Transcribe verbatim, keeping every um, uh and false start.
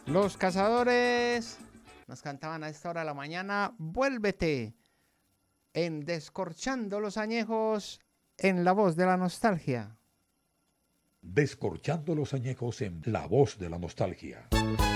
Los Cazadores nos cantaban a esta hora de la mañana, Vuélvete, en Descorchando los Añejos, en la voz de la nostalgia. Descorchando los añejos en La Voz de la Nostalgia.